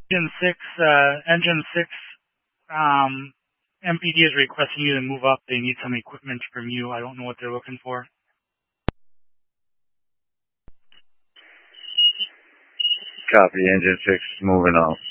Engine 6, MPD is requesting you to move up. They need some equipment from you. I don't know what they're looking for. Copy, Engine 6, moving on.